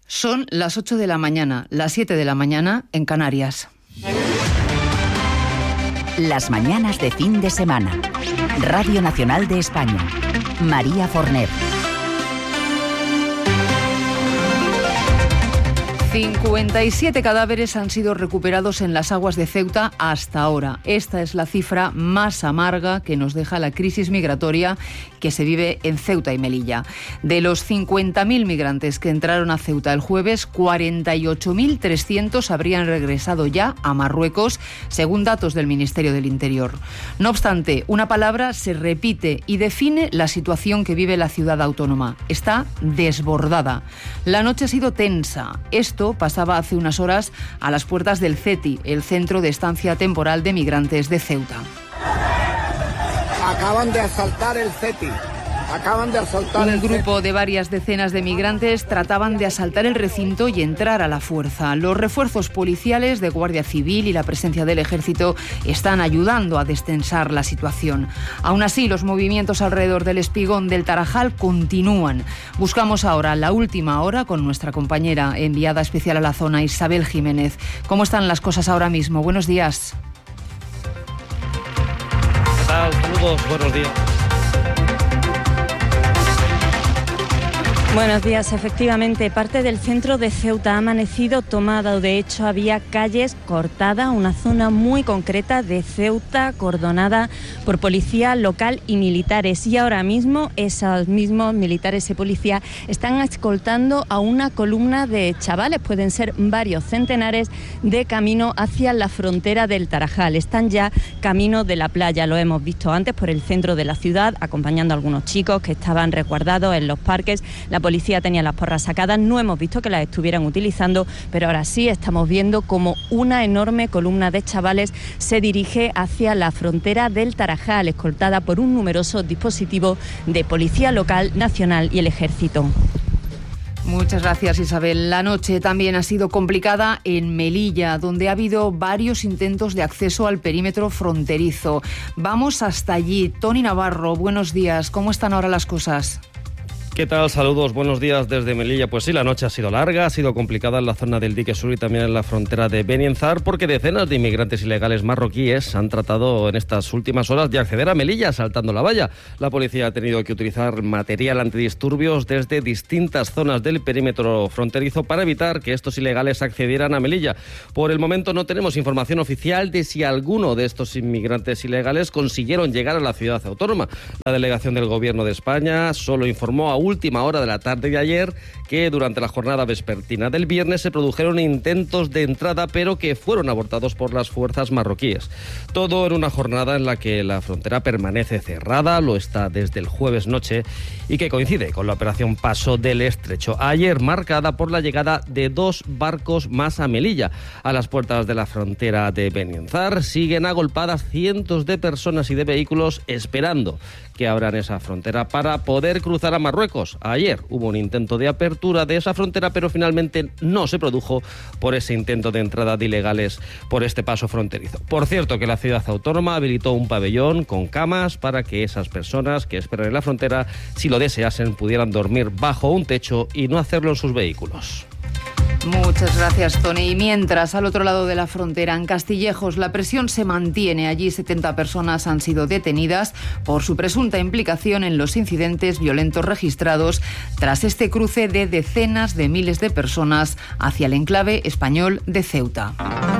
Son las 8 de la mañana, las 7 de la mañana en Canarias. Las mañanas de fin de semana. Radio Nacional de España. María Forner. 57 cadáveres han sido recuperados en las aguas de Ceuta hasta ahora. Esta es la cifra más amarga que nos deja la crisis migratoria que se vive en Ceuta y Melilla. De los 50.000 migrantes que entraron a Ceuta el jueves, 48.300 habrían regresado ya a Marruecos, según datos del Ministerio del Interior. No obstante, una palabra se repite y define la situación que vive la ciudad autónoma. Está desbordada. La noche ha sido tensa. Esto pasaba hace unas horas a las puertas del CETI, el Centro de Estancia Temporal de Migrantes de Ceuta. Acaban de asaltar el CETI. Un grupo de varias decenas de migrantes trataban de asaltar el recinto y entrar a la fuerza. Los refuerzos policiales de Guardia Civil y la presencia del Ejército están ayudando a destensar la situación. Aún así, los movimientos alrededor del espigón del Tarajal continúan. Buscamos ahora la última hora con nuestra compañera enviada especial a la zona, Isabel Jiménez. ¿Cómo están las cosas ahora mismo? Buenos días. ¿Qué tal? Saludos, buenos días. Buenos días. Efectivamente, parte del centro de Ceuta ha amanecido tomada. De hecho, había calles cortadas, una zona muy concreta de Ceuta cordonada por policía local y militares. Y ahora mismo esos mismos militares y policías están escoltando a una columna de chavales, pueden ser varios centenares, de camino hacia la frontera del Tarajal. Están ya camino de la playa, lo hemos visto antes por el centro de la ciudad, acompañando a algunos chicos que estaban resguardados en los parques. La policía tenía las porras sacadas, no hemos visto que las estuvieran utilizando, pero ahora sí estamos viendo como una enorme columna de chavales se dirige hacia la frontera del Tarajal, escoltada por un numeroso dispositivo de policía local, nacional y el Ejército. Muchas gracias, Isabel. La noche también ha sido complicada en Melilla, donde ha habido varios intentos de acceso al perímetro fronterizo. Vamos hasta allí. Tony Navarro, buenos días. ¿Cómo están ahora las cosas? ¿Qué tal? Saludos, buenos días desde Melilla. Pues sí, la noche ha sido larga, ha sido complicada en la zona del Dique Sur y también en la frontera de Benienzar, porque decenas de inmigrantes ilegales marroquíes han tratado en estas últimas horas de acceder a Melilla saltando la valla. La policía ha tenido que utilizar material antidisturbios desde distintas zonas del perímetro fronterizo para evitar que estos ilegales accedieran a Melilla. Por el momento no tenemos información oficial de si alguno de estos inmigrantes ilegales consiguieron llegar a la ciudad autónoma. La delegación del Gobierno de España solo informó a última hora de la tarde de ayer que durante la jornada vespertina del viernes se produjeron intentos de entrada, pero que fueron abortados por las fuerzas marroquíes. Todo en una jornada en la que la frontera permanece cerrada, lo está desde el jueves noche, y que coincide con la operación Paso del Estrecho, ayer marcada por la llegada de 2 barcos más a Melilla. A las puertas de la frontera de Benienzar siguen agolpadas cientos de personas y de vehículos esperando que abran esa frontera para poder cruzar a Marruecos. Ayer hubo un intento de apertura de esa frontera, pero finalmente no se produjo por ese intento de entrada de ilegales por este paso fronterizo. Por cierto, que la ciudad autónoma habilitó un pabellón con camas para que esas personas que esperan en la frontera, si lo deseasen, pudieran dormir bajo un techo y no hacerlo en sus vehículos. Muchas gracias, Tony. Y mientras, al otro lado de la frontera, en Castillejos, la presión se mantiene. Allí 70 personas han sido detenidas por su presunta implicación en los incidentes violentos registrados tras este cruce de decenas de miles de personas hacia el enclave español de Ceuta.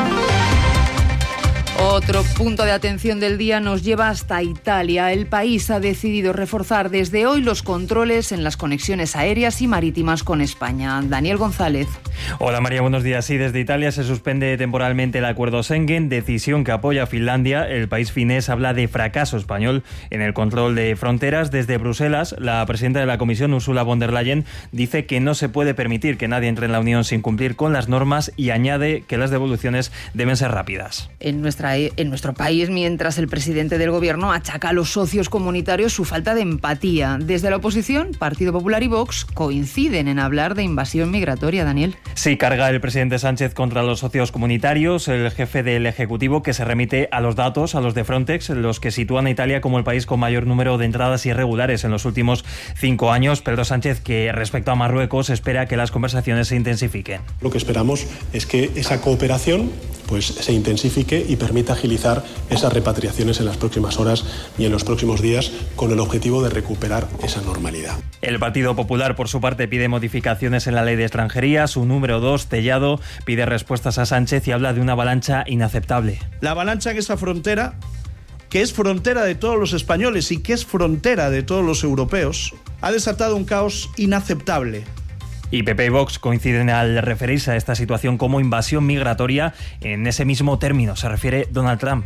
Otro punto de atención del día nos lleva hasta Italia. El país ha decidido reforzar desde hoy los controles en las conexiones aéreas y marítimas con España. Daniel González. Hola María, buenos días. Sí, desde Italia se suspende temporalmente el acuerdo Schengen, decisión que apoya a Finlandia. El país finés habla de fracaso español en el control de fronteras. Desde Bruselas, la presidenta de la Comisión, Ursula von der Leyen, dice que no se puede permitir que nadie entre en la Unión sin cumplir con las normas y añade que las devoluciones deben ser rápidas. En nuestra en nuestro país, mientras el presidente del Gobierno achaca a los socios comunitarios su falta de empatía. Desde la oposición, Partido Popular y Vox coinciden en hablar de invasión migratoria, Daniel. Sí, carga el presidente Sánchez contra los socios comunitarios, el jefe del Ejecutivo, que se remite a los datos, a los de Frontex, los que sitúan a Italia como el país con mayor número de entradas irregulares en los últimos 5 años. Pedro Sánchez, que respecto a Marruecos espera que las conversaciones se intensifiquen. Lo que esperamos es que esa cooperación pues se intensifique y permita agilizar esas repatriaciones en las próximas horas y en los próximos días, con el objetivo de recuperar esa normalidad. El Partido Popular, por su parte, pide modificaciones en la ley de extranjería. Su número 2, Tellado, pide respuestas a Sánchez y habla de una avalancha inaceptable. La avalancha en esa frontera, que es frontera de todos los españoles y que es frontera de todos los europeos, ha desatado un caos inaceptable. Y PP y Vox coinciden al referirse a esta situación como invasión migratoria. En ese mismo término se refiere Donald Trump.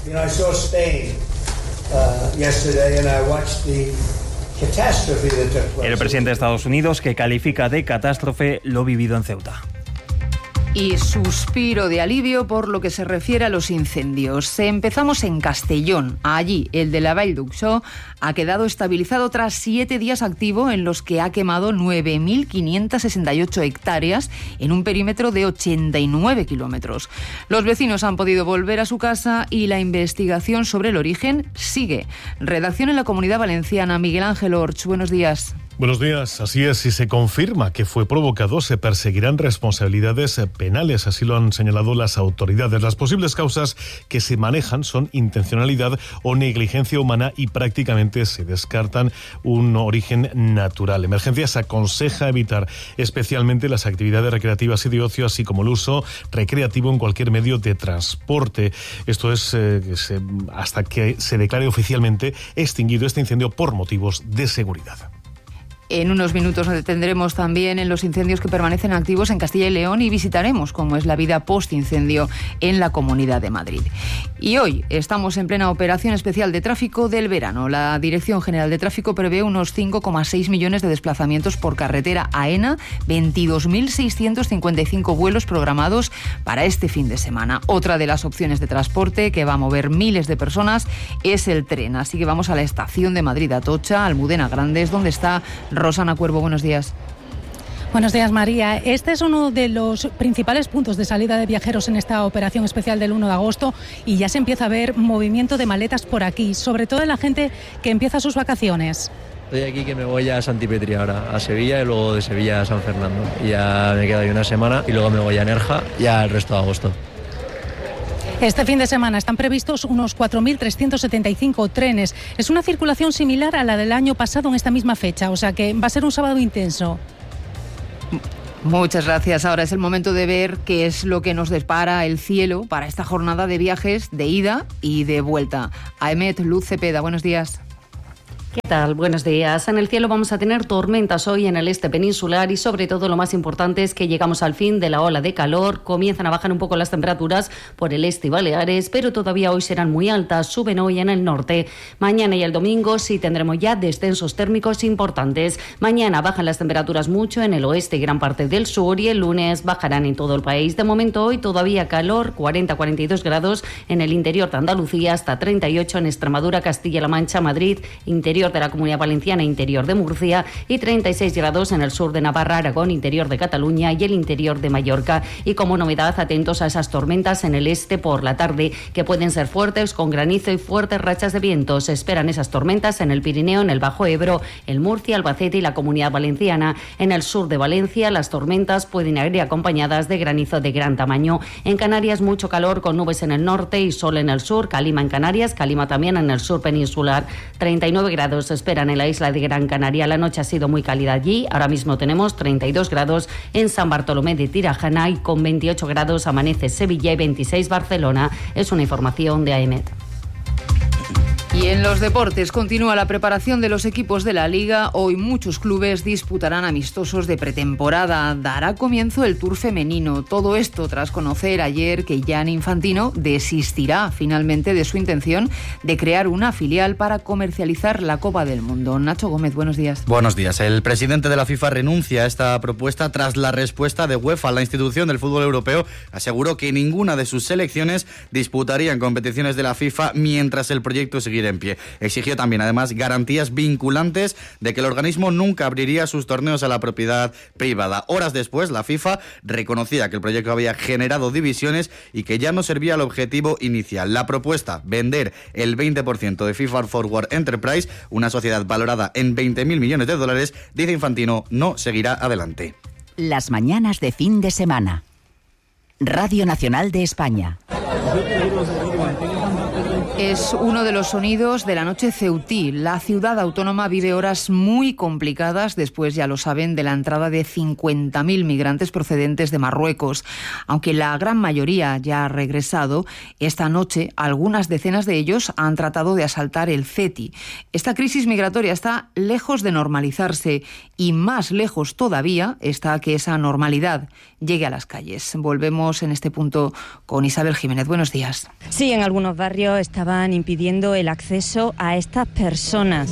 El presidente de Estados Unidos, que califica de catástrofe lo vivido en Ceuta. Y suspiro de alivio por lo que se refiere a los incendios. Empezamos en Castellón. Allí, el de la Vall d'Uixó ha quedado estabilizado tras 7 días activo, en los que ha quemado 9.568 hectáreas en un perímetro de 89 kilómetros. Los vecinos han podido volver a su casa y la investigación sobre el origen sigue. Redacción en la Comunidad Valenciana. Miguel Ángel Orch, buenos días. Buenos días. Así es, si se confirma que fue provocado, se perseguirán responsabilidades penales, así lo han señalado las autoridades. Las posibles causas que se manejan son intencionalidad o negligencia humana y prácticamente se descartan un origen natural. Emergencias aconseja evitar especialmente las actividades recreativas y de ocio, así como el uso recreativo en cualquier medio de transporte. Esto es hasta que se declare oficialmente extinguido este incendio por motivos de seguridad. En unos minutos nos detendremos también en los incendios que permanecen activos en Castilla y León y visitaremos cómo es la vida post-incendio en la Comunidad de Madrid. Y hoy estamos en plena operación especial de tráfico del verano. La Dirección General de Tráfico prevé unos 5,6 millones de desplazamientos por carretera a AENA, 22.655 vuelos programados para este fin de semana. Otra de las opciones de transporte que va a mover miles de personas es el tren. Así que vamos a la estación de Madrid Atocha, Almudena Grandes, donde está Rosana Cuervo. Buenos días. Buenos días, María. Este es uno de los principales puntos de salida de viajeros en esta operación especial del 1 de agosto y ya se empieza a ver movimiento de maletas por aquí, sobre todo en la gente que empieza sus vacaciones. Estoy aquí que me voy a Santipetri ahora, a Sevilla, y luego de Sevilla a San Fernando. Y ya me quedo ahí una semana y luego me voy a Nerja ya el resto de agosto. Este fin de semana están previstos unos 4.375 trenes. Es una circulación similar a la del año pasado en esta misma fecha, o sea que va a ser un sábado intenso. Muchas gracias. Ahora es el momento de ver qué es lo que nos depara el cielo para esta jornada de viajes de ida y de vuelta. Aemet, Luz Cepeda, buenos días. ¿Qué tal? Buenos días. En el cielo vamos a tener tormentas hoy en el este peninsular y sobre todo lo más importante es que llegamos al fin de la ola de calor. Comienzan a bajar un poco las temperaturas por el este y Baleares, pero todavía hoy serán muy altas. Suben hoy en el norte. Mañana y el domingo sí tendremos ya descensos térmicos importantes. Mañana bajan las temperaturas mucho en el oeste y gran parte del sur y el lunes bajarán en todo el país. De momento hoy todavía calor, 40-42 grados en el interior de Andalucía, hasta 38 en Extremadura, Castilla-La Mancha, Madrid, interior de la Comunidad Valenciana, interior de Murcia, y 36 grados en el sur de Navarra, Aragón, interior de Cataluña y el interior de Mallorca. Y como novedad, atentos a esas tormentas en el este por la tarde, que pueden ser fuertes, con granizo y fuertes rachas de viento. Se esperan esas tormentas en el Pirineo, en el Bajo Ebro, el Murcia, Albacete y la Comunidad Valenciana. En el sur de Valencia, las tormentas pueden ir acompañadas de granizo de gran tamaño. En Canarias, mucho calor con nubes en el norte y sol en el sur. Calima en Canarias, Calima también en el sur peninsular. 39 grados se esperan en la isla de Gran Canaria. La noche ha sido muy cálida allí. Ahora mismo tenemos 32 grados en San Bartolomé de Tirajana y con 28 grados amanece Sevilla y 26 Barcelona. Es una información de AEMET. Y en los deportes continúa la preparación de los equipos de la Liga. Hoy muchos clubes disputarán amistosos de pretemporada. Dará comienzo el Tour femenino. Todo esto tras conocer ayer que Gianni Infantino desistirá finalmente de su intención de crear una filial para comercializar la Copa del Mundo. Nacho Gómez, buenos días. Buenos días. El presidente de la FIFA renuncia a esta propuesta tras la respuesta de UEFA. La institución del fútbol europeo aseguró que ninguna de sus selecciones disputarían competiciones de la FIFA mientras el proyecto siguiera en pie. Exigió también, además, garantías vinculantes de que el organismo nunca abriría sus torneos a la propiedad privada. Horas después, la FIFA reconocía que el proyecto había generado divisiones y que ya no servía al objetivo inicial. La propuesta, vender el 20% de FIFA Forward Enterprise, una sociedad valorada en 20.000 millones de dólares, dice Infantino, no seguirá adelante. Las mañanas de fin de semana. Radio Nacional de España. Es uno de los sonidos de la noche ceutí. La ciudad autónoma vive horas muy complicadas después, ya lo saben, de la entrada de 50.000 migrantes procedentes de Marruecos. Aunque la gran mayoría ya ha regresado, esta noche algunas decenas de ellos han tratado de asaltar el Ceti. Esta crisis migratoria está lejos de normalizarse y más lejos todavía está que esa normalidad llegue a las calles. Volvemos en este punto con Isabel Jiménez. Buenos días. Sí, en algunos barrios estaban impidiendo el acceso a estas personas.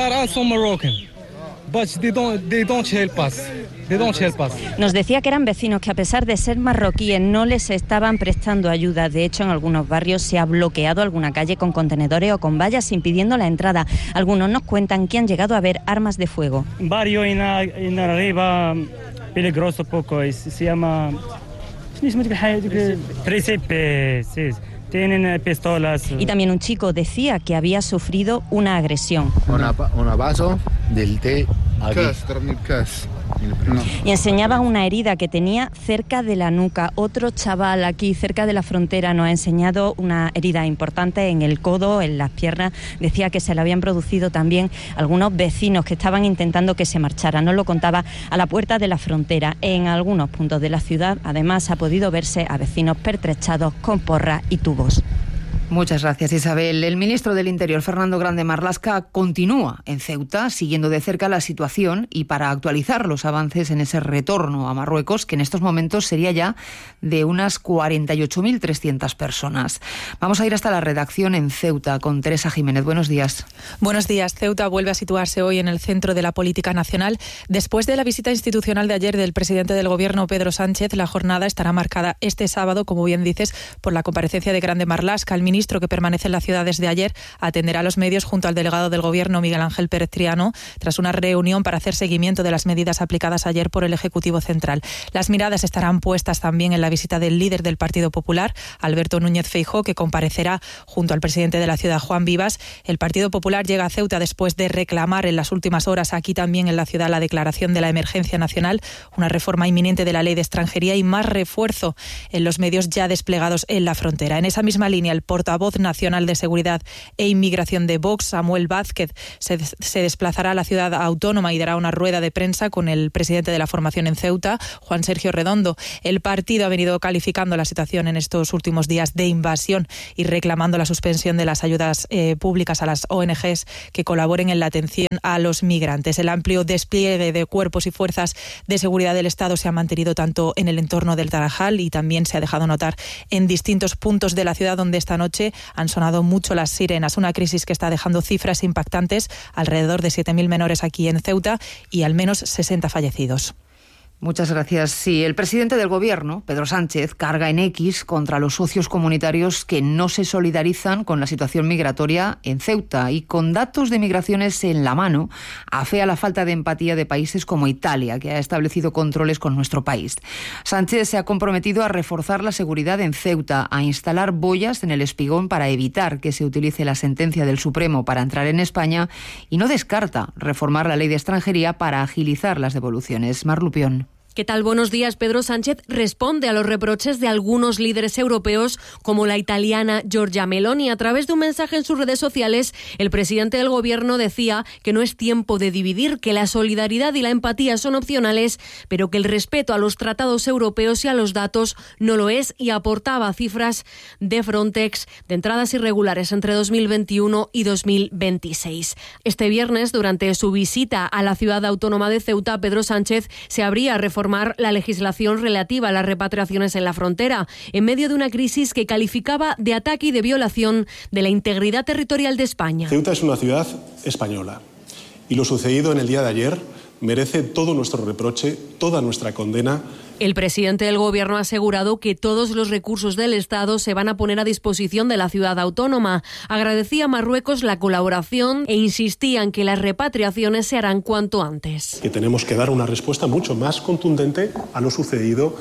Nos decía que eran vecinos que, a pesar de ser marroquíes, no les estaban prestando ayuda. De hecho, en algunos barrios se ha bloqueado alguna calle con contenedores o con vallas impidiendo la entrada. Algunos nos cuentan que han llegado a ver armas de fuego. Un barrio en arriba peligroso poco, se llama Príncipe, sí. Tienen pistolas. Y también un chico decía que había sufrido una agresión. Un vaso del té aquí. Y enseñaba una herida que tenía cerca de la nuca. Otro chaval aquí cerca de la frontera nos ha enseñado una herida importante en el codo, en las piernas. Decía que se le habían producido también algunos vecinos que estaban intentando que se marchara. Nos lo contaba a la puerta de la frontera. En algunos puntos de la ciudad, además, ha podido verse a vecinos pertrechados con porras y tubos. Muchas gracias, Isabel. El ministro del Interior, Fernando Grande Marlaska, continúa en Ceuta siguiendo de cerca la situación y para actualizar los avances en ese retorno a Marruecos, que en estos momentos sería ya de unas 48.300 personas. Vamos a ir hasta la redacción en Ceuta con Teresa Jiménez. Buenos días. Buenos días. Ceuta vuelve a situarse hoy en el centro de la política nacional. Después de la visita institucional de ayer del presidente del Gobierno, Pedro Sánchez, la jornada estará marcada este sábado, como bien dices, por la comparecencia de Grande Marlaska. El ministro, que permanece en la ciudad desde ayer, atenderá a los medios junto al delegado del Gobierno, Miguel Ángel Pérez Triano, tras una reunión para hacer seguimiento de las medidas aplicadas ayer por el Ejecutivo Central. Las miradas estarán puestas también en la visita del líder del Partido Popular, Alberto Núñez Feijóo, que comparecerá junto al presidente de la ciudad, Juan Vivas. El Partido Popular llega a Ceuta después de reclamar en las últimas horas aquí también en la ciudad la declaración de la emergencia nacional, una reforma inminente de la ley de extranjería y más refuerzo en los medios ya desplegados en la frontera. En esa misma línea, el portavoz nacional de Seguridad e Inmigración de Vox, Samuel Vázquez, se desplazará a la ciudad autónoma y dará una rueda de prensa con el presidente de la formación en Ceuta, Juan Sergio Redondo. El partido ha venido calificando la situación en estos últimos días de invasión y reclamando la suspensión de las ayudas públicas a las ONGs que colaboren en la atención a los migrantes. El amplio despliegue de cuerpos y fuerzas de seguridad del Estado se ha mantenido tanto en el entorno del Tarajal y también se ha dejado notar en distintos puntos de la ciudad donde esta noche han sonado mucho las sirenas, una crisis que está dejando cifras impactantes, alrededor de 7.000 menores aquí en Ceuta y al menos 60 fallecidos. Muchas gracias. Sí, el presidente del Gobierno, Pedro Sánchez, carga en X contra los socios comunitarios que no se solidarizan con la situación migratoria en Ceuta y con datos de migraciones en la mano, afea la falta de empatía de países como Italia, que ha establecido controles con nuestro país. Sánchez se ha comprometido a reforzar la seguridad en Ceuta, a instalar boyas en el Espigón para evitar que se utilice la sentencia del Supremo para entrar en España y no descarta reformar la ley de extranjería para agilizar las devoluciones. Mar Lupión. ¿Qué tal? Buenos días. Pedro Sánchez responde a los reproches de algunos líderes europeos, como la italiana Giorgia Meloni. A través de un mensaje en sus redes sociales, el presidente del gobierno decía que no es tiempo de dividir, que la solidaridad y la empatía son opcionales, pero que el respeto a los tratados europeos y a los datos no lo es, y aportaba cifras de Frontex de entradas irregulares entre 2021 y 2026. Este viernes, durante su visita a la ciudad autónoma de Ceuta, Pedro Sánchez se abría a reformar la legislación relativa a las repatriaciones en la frontera, en medio de una crisis que calificaba de ataque y de violación de la integridad territorial de España. Ceuta es una ciudad española y lo sucedido en el día de ayer merece todo nuestro reproche, toda nuestra condena. El presidente del Gobierno ha asegurado que todos los recursos del Estado se van a poner a disposición de la ciudad autónoma. Agradecía a Marruecos la colaboración e insistía en que las repatriaciones se harán cuanto antes. Que tenemos que dar una respuesta mucho más contundente a lo sucedido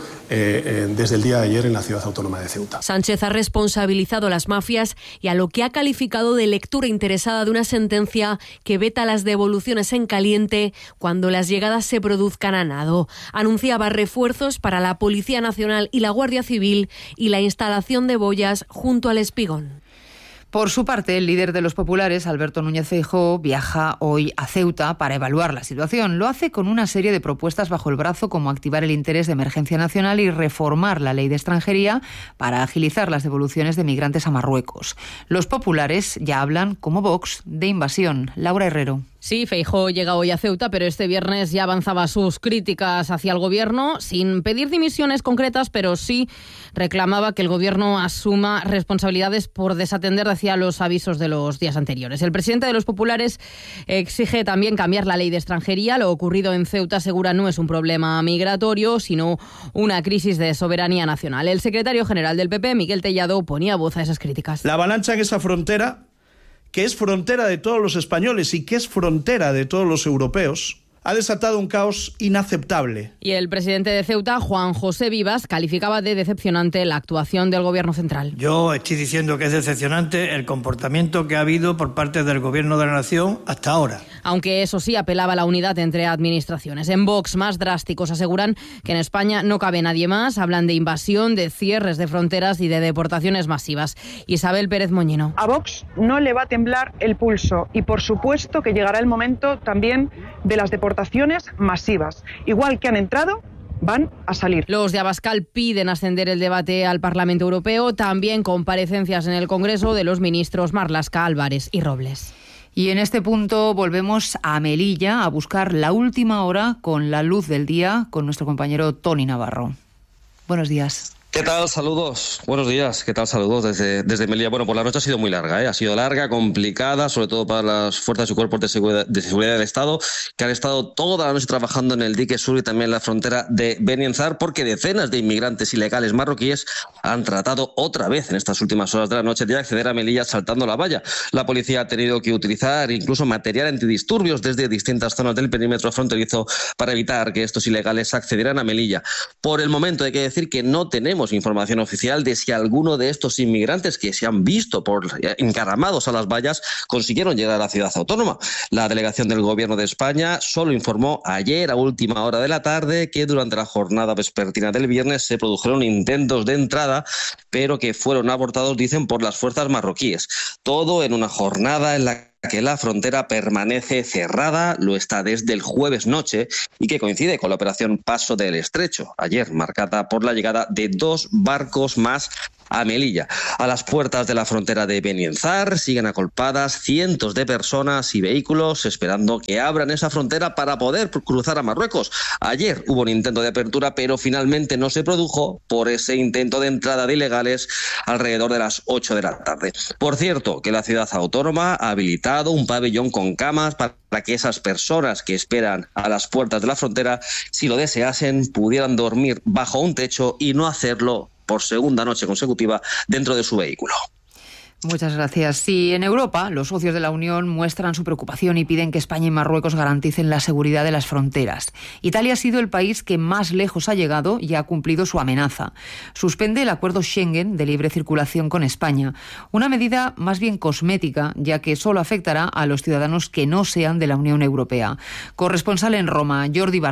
desde el día de ayer en la ciudad autónoma de Ceuta. Sánchez ha responsabilizado a las mafias y a lo que ha calificado de lectura interesada de una sentencia que veta las devoluciones en caliente cuando las llegadas se produzcan a nado. Anunciaba refuerzos para la Policía Nacional y la Guardia Civil y la instalación de boyas junto al Espigón. Por su parte, el líder de los populares, Alberto Núñez Feijóo, viaja hoy a Ceuta para evaluar la situación. Lo hace con una serie de propuestas bajo el brazo, como activar el interés de emergencia nacional y reformar la ley de extranjería para agilizar las devoluciones de migrantes a Marruecos. Los populares ya hablan, como Vox, de invasión. Laura Herrero. Sí, Feijóo llega hoy a Ceuta, pero este viernes ya avanzaba sus críticas hacia el gobierno, sin pedir dimisiones concretas, pero sí reclamaba que el gobierno asuma responsabilidades por desatender hacia los avisos de los días anteriores. El presidente de los populares exige también cambiar la ley de extranjería. Lo ocurrido en Ceuta, asegura, no es un problema migratorio, sino una crisis de soberanía nacional. El secretario general del PP, Miguel Tellado, ponía voz a esas críticas. La avalancha en esa frontera, que es frontera de todos los españoles y que es frontera de todos los europeos, ha desatado un caos inaceptable. Y el presidente de Ceuta, Juan José Vivas, calificaba de decepcionante la actuación del gobierno central. Yo estoy diciendo que es decepcionante el comportamiento que ha habido por parte del gobierno de la nación hasta ahora. Aunque eso sí, apelaba a la unidad entre administraciones. En Vox, más drásticos, aseguran que en España no cabe nadie más. Hablan de invasión, de cierres de fronteras y de deportaciones masivas. Isabel Pérez Moñino. A Vox no le va a temblar el pulso y por supuesto que llegará el momento también de las deportaciones masivas. Igual que han entrado, van a salir. Los de Abascal piden ascender el debate al Parlamento Europeo. También comparecencias en el Congreso de los ministros Marlaska, Álvarez y Robles. Y en este punto volvemos a Melilla a buscar la última hora con la luz del día con nuestro compañero Tony Navarro. Buenos días. ¿Qué tal? Saludos. Buenos días. ¿Qué tal? Saludos desde Melilla. Bueno, pues la noche ha sido muy larga, ¿eh? Ha sido larga, complicada, sobre todo para las fuerzas y cuerpos de seguridad del Estado, que han estado toda la noche trabajando en el dique sur y también en la frontera de Benienzar, porque decenas de inmigrantes ilegales marroquíes han tratado otra vez en estas últimas horas de la noche de acceder a Melilla saltando la valla. La policía ha tenido que utilizar incluso material antidisturbios desde distintas zonas del perímetro fronterizo para evitar que estos ilegales accedieran a Melilla. Por el momento hay que decir que no tenemos información oficial de si alguno de estos inmigrantes que se han visto encaramados a las vallas consiguieron llegar a la ciudad autónoma. La delegación del Gobierno de España solo informó ayer a última hora de la tarde que durante la jornada vespertina del viernes se produjeron intentos de entrada, pero que fueron abortados, dicen, por las fuerzas marroquíes. Todo en una jornada en la que la frontera permanece cerrada, lo está desde el jueves noche y que coincide con la operación Paso del Estrecho, ayer marcada por la llegada de 2 barcos más a Melilla. A las puertas de la frontera de Benienzar siguen acolpadas cientos de personas y vehículos esperando que abran esa frontera para poder cruzar a Marruecos. Ayer hubo un intento de apertura, pero finalmente no se produjo por ese intento de entrada de ilegales alrededor de las 8 de la tarde. Por cierto, que la ciudad autónoma ha habilitado un pabellón con camas para que esas personas que esperan a las puertas de la frontera, si lo deseasen, pudieran dormir bajo un techo y no hacerlo por segunda noche consecutiva dentro de su vehículo. Muchas gracias. Sí, en Europa, los socios de la Unión muestran su preocupación y piden que España y Marruecos garanticen la seguridad de las fronteras. Italia ha sido el país que más lejos ha llegado y ha cumplido su amenaza. Suspende el acuerdo Schengen de libre circulación con España, una medida más bien cosmética, ya que solo afectará a los ciudadanos que no sean de la Unión Europea. Corresponsal en Roma, Jordi Barcia.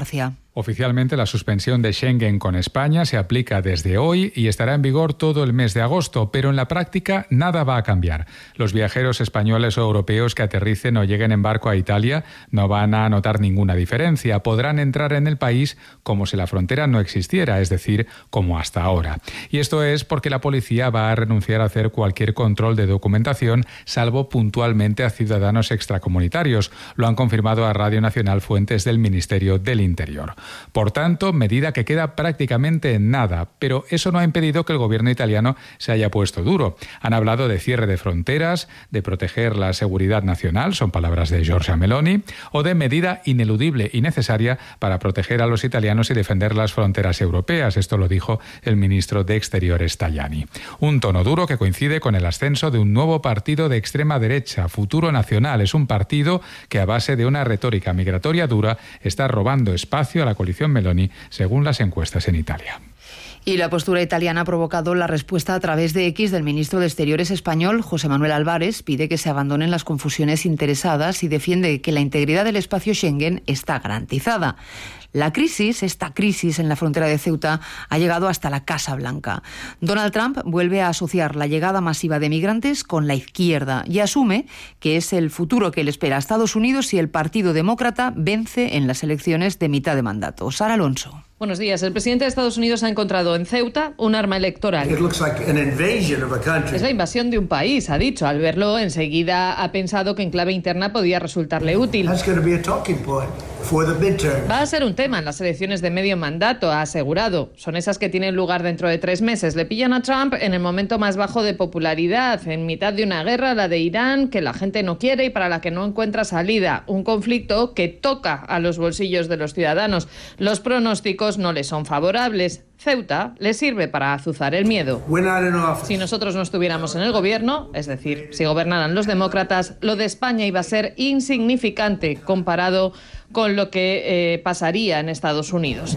Oficialmente, la suspensión de Schengen con España se aplica desde hoy y estará en vigor todo el mes de agosto, pero en la práctica nada va a cambiar. Los viajeros españoles o europeos que aterricen o lleguen en barco a Italia no van a notar ninguna diferencia. Podrán entrar en el país como si la frontera no existiera, es decir, como hasta ahora. Y esto es porque la policía va a renunciar a hacer cualquier control de documentación, salvo puntualmente a ciudadanos extracomunitarios. Lo han confirmado a Radio Nacional fuentes del Ministerio del Interior. Por tanto, medida que queda prácticamente en nada, pero eso no ha impedido que el gobierno italiano se haya puesto duro. Han hablado de cierre de fronteras, de proteger la seguridad nacional, son palabras de Giorgia Meloni, o de medida ineludible y necesaria para proteger a los italianos y defender las fronteras europeas. Esto lo dijo el ministro de Exteriores Tajani. Un tono duro que coincide con el ascenso de un nuevo partido de extrema derecha, Futuro Nacional. Es un partido que a base de una retórica migratoria dura está robando espacio a la coalición Meloni, según las encuestas en Italia. Y la postura italiana ha provocado la respuesta a través de X del ministro de Exteriores español, José Manuel Álvarez. Pide que se abandonen las confusiones interesadas y defiende que la integridad del espacio Schengen está garantizada. Esta crisis en la frontera de Ceuta ha llegado hasta la Casa Blanca. Donald Trump vuelve a asociar la llegada masiva de migrantes con la izquierda y asume que es el futuro que le espera a Estados Unidos si el Partido Demócrata vence en las elecciones de mitad de mandato. Sara Alonso. Buenos días. El presidente de Estados Unidos ha encontrado en Ceuta un arma electoral. Es la invasión de un país, ha dicho. Al verlo, enseguida ha pensado que en clave interna podía resultarle útil. Va a ser un tema en las elecciones de medio mandato, ha asegurado. Son esas que tienen lugar dentro de 3 meses. Le pillan a Trump en el momento más bajo de popularidad, en mitad de una guerra, la de Irán, que la gente no quiere y para la que no encuentra salida. Un conflicto que toca a los bolsillos de los ciudadanos. Los pronósticos no le son favorables. Ceuta le sirve para azuzar el miedo. Si nosotros no estuviéramos en el gobierno, es decir, si gobernaran los demócratas, lo de España iba a ser insignificante comparado con lo que pasaría en Estados Unidos.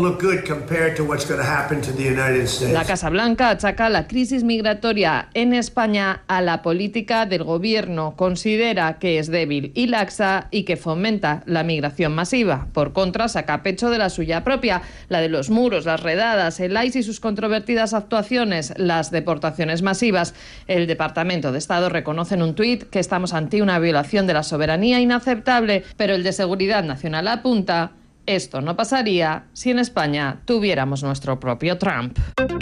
La Casa Blanca achaca la crisis migratoria en España a la política del gobierno. Considera que es débil y laxa y que fomenta la migración masiva. Por contra, saca pecho de la suya propia, la de los muros, las redadas, el ICE y sus controvertidas actuaciones, las deportaciones masivas. El Departamento de Estado reconoce en un tuit que estamos ante una violación de la soberanía inaceptable, pero el de Seguridad Nacional apunta: esto no pasaría si en España tuviéramos nuestro propio Trump.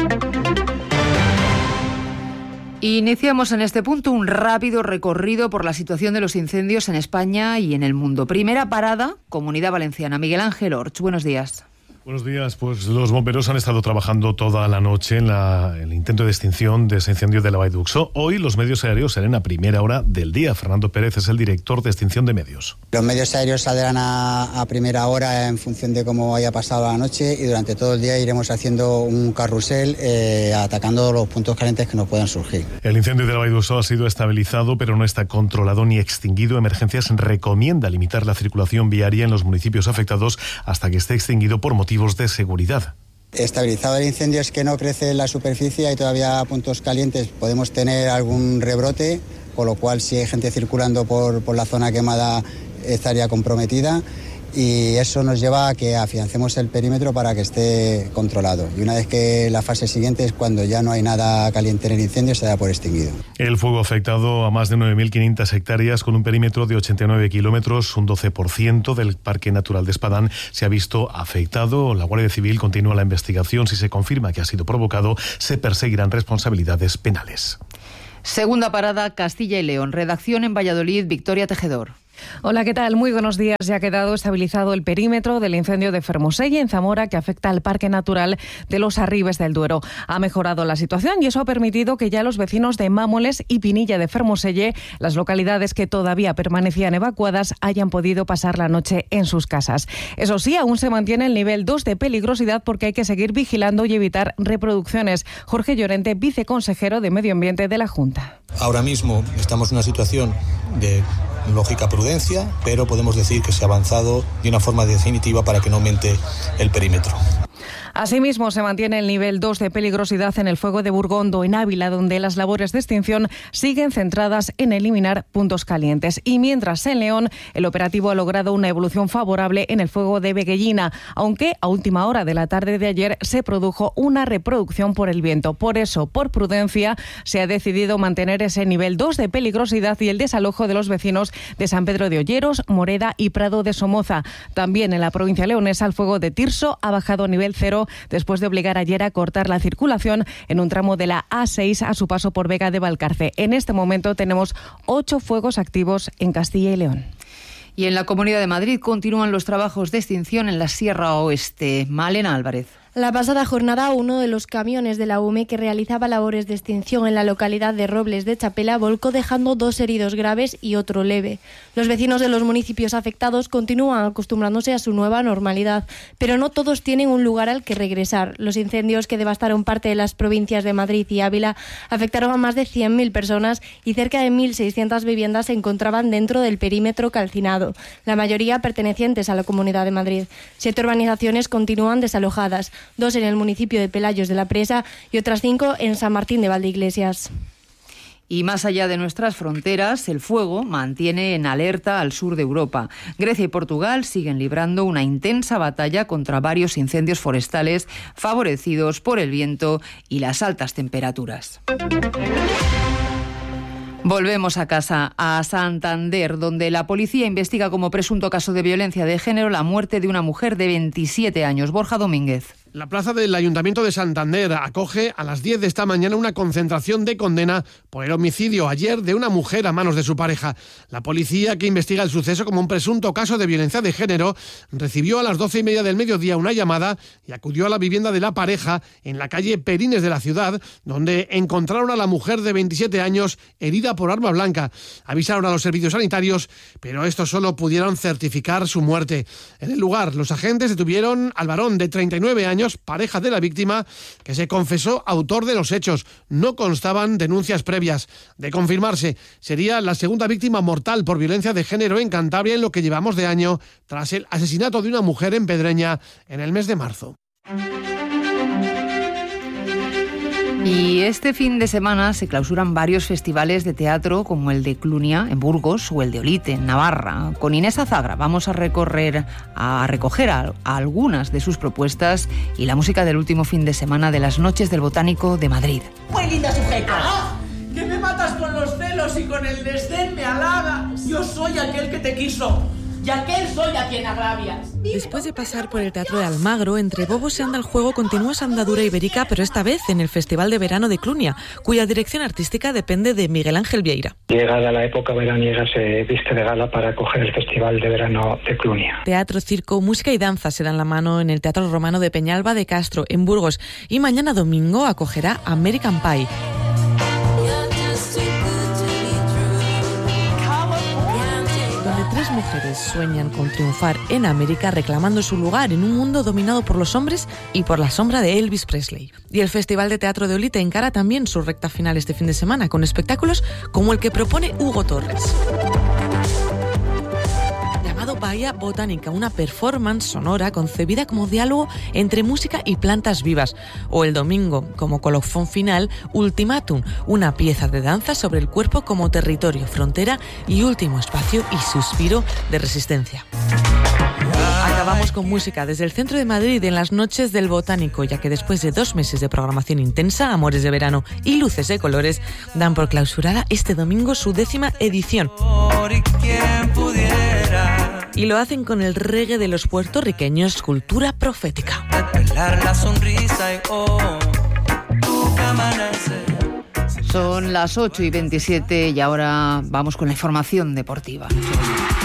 Iniciamos en este punto un rápido recorrido por la situación de los incendios en España y en el mundo. Primera parada, Comunidad Valenciana. Miguel Ángel Orch, buenos días. Buenos días. Pues los bomberos han estado trabajando toda la noche en el intento de extinción de ese incendio de la Vall d'Uxó. Hoy los medios aéreos salen a primera hora del día. Fernando Pérez es el director de extinción de medios. Los medios aéreos saldrán a primera hora en función de cómo haya pasado la noche y durante todo el día iremos haciendo un carrusel atacando los puntos calientes que nos puedan surgir. El incendio de la Vall d'Uxó ha sido estabilizado, pero no está controlado ni extinguido. Emergencias recomienda limitar la circulación viaria en los municipios afectados hasta que esté extinguido por motivos de seguridad. Estabilizado el incendio es que no crece en la superficie, hay todavía puntos calientes, podemos tener algún rebrote, con lo cual si hay gente circulando por la zona quemada estaría comprometida. Y eso nos lleva a que afiancemos el perímetro para que esté controlado. Y una vez que la fase siguiente es cuando ya no hay nada caliente en el incendio, se da por extinguido. El fuego ha afectado a más de 9.500 hectáreas con un perímetro de 89 kilómetros. Un 12% del Parque Natural de Espadán se ha visto afectado. La Guardia Civil continúa la investigación. Si se confirma que ha sido provocado, se perseguirán responsabilidades penales. Segunda parada, Castilla y León. Redacción en Valladolid, Victoria Tejedor. Hola, ¿qué tal? Muy buenos días. Ya ha quedado estabilizado el perímetro del incendio de Fermoselle en Zamora, que afecta al Parque Natural de los Arribes del Duero. Ha mejorado la situación y eso ha permitido que ya los vecinos de Mámoles y Pinilla de Fermoselle, las localidades que todavía permanecían evacuadas, hayan podido pasar la noche en sus casas. Eso sí, aún se mantiene el nivel 2 de peligrosidad porque hay que seguir vigilando y evitar reproducciones. Jorge Llorente, viceconsejero de Medio Ambiente de la Junta. Ahora mismo estamos en una situación de lógica prudencia, pero podemos decir que se ha avanzado de una forma definitiva para que no aumente el perímetro. Asimismo, se mantiene el nivel 2 de peligrosidad en el fuego de Burgondo, en Ávila, donde las labores de extinción siguen centradas en eliminar puntos calientes. Y mientras en León, el operativo ha logrado una evolución favorable en el fuego de Veguellina, aunque a última hora de la tarde de ayer se produjo una reproducción por el viento. Por eso, por prudencia, se ha decidido mantener ese nivel 2 de peligrosidad y el desalojo de los vecinos de San Pedro de Olleros, Moreda y Prado de Somoza. También en la provincia leonesa, el fuego de Tirso ha bajado a nivel 0 después de obligar ayer a cortar la circulación en un tramo de la A6 a su paso por Vega de Valcarce. En este momento tenemos 8 fuegos activos en Castilla y León. Y en la Comunidad de Madrid continúan los trabajos de extinción en la Sierra Oeste. Malena Álvarez. La pasada jornada, uno de los camiones de la UME que realizaba labores de extinción en la localidad de Robles de Chapela volcó dejando 2 heridos graves y otro leve. Los vecinos de los municipios afectados continúan acostumbrándose a su nueva normalidad, pero no todos tienen un lugar al que regresar. Los incendios que devastaron parte de las provincias de Madrid y Ávila afectaron a más de 100.000 personas y cerca de 1.600 viviendas se encontraban dentro del perímetro calcinado, la mayoría pertenecientes a la Comunidad de Madrid. 7 urbanizaciones continúan desalojadas, 2 en el municipio de Pelayos de la Presa y otras 5 en San Martín de Valdeiglesias. Y más allá de nuestras fronteras, el fuego mantiene en alerta al sur de Europa. Grecia y Portugal siguen librando una intensa batalla contra varios incendios forestales favorecidos por el viento y las altas temperaturas. Volvemos a casa, a Santander, donde la policía investiga como presunto caso de violencia de género la muerte de una mujer de 27 años. Borja Domínguez. La plaza del Ayuntamiento de Santander acoge a las 10 de esta mañana una concentración de condena por el homicidio ayer de una mujer a manos de su pareja. La policía, que investiga el suceso como un presunto caso de violencia de género, recibió a las 12:30 del mediodía una llamada y acudió a la vivienda de la pareja en la calle Perines de la ciudad, donde encontraron a la mujer de 27 años herida por arma blanca. Avisaron a los servicios sanitarios, pero estos solo pudieron certificar su muerte. En el lugar, los agentes detuvieron al varón de 39 años, pareja de la víctima, que se confesó autor de los hechos. No constaban denuncias previas. De confirmarse, sería la segunda víctima mortal por violencia de género en Cantabria en lo que llevamos de año, tras el asesinato de una mujer en Pedreña en el mes de marzo. Y este fin de semana se clausuran varios festivales de teatro como el de Clunia en Burgos o el de Olite en Navarra. Con Inés Azagra vamos a recoger a algunas de sus propuestas y la música del último fin de semana de las Noches del Botánico de Madrid. ¡Muy linda sujeta! ¡Ah! ¡Que me matas con los celos y con el desdén me halagas! Yo soy aquel que te quiso. Y aquel soy a quien agravias. Después de pasar por el Teatro de Almagro, Entre Bobos se anda el juego continúa su andadura ibérica, pero esta vez en el Festival de Verano de Clunia, cuya dirección artística depende de Miguel Ángel Vieira. Llegada la época veraniega se viste de gala para acoger el Festival de Verano de Clunia. Teatro, circo, música y danza se dan la mano en el Teatro Romano de Peñalba de Castro, en Burgos, y mañana domingo acogerá American Pie. Donde 3 mujeres sueñan con triunfar en América reclamando su lugar en un mundo dominado por los hombres y por la sombra de Elvis Presley. Y el Festival de Teatro de Olite encara también su recta final este fin de semana con espectáculos como el que propone Hugo Torres. Bahía Botánica, una performance sonora concebida como diálogo entre música y plantas vivas. O el domingo, como colofón final, Ultimátum, una pieza de danza sobre el cuerpo como territorio, frontera y último espacio y suspiro de resistencia. Acabamos con música desde el centro de Madrid en las Noches del Botánico, ya que después de 2 meses de programación intensa, Amores de Verano y Luces de Colores, dan por clausurada este domingo su 10ª edición. Y lo hacen con el reggae de los puertorriqueños, Cultura Profética. Son las 8:27 y ahora vamos con la información deportiva.